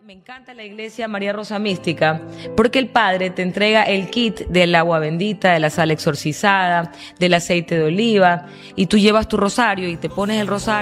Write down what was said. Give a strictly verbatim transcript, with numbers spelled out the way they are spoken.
Me encanta la iglesia María Rosa Mística porque el Padre te entrega el kit del agua bendita, de la sal exorcizada, del aceite de oliva, y tú llevas tu rosario y te pones el rosario.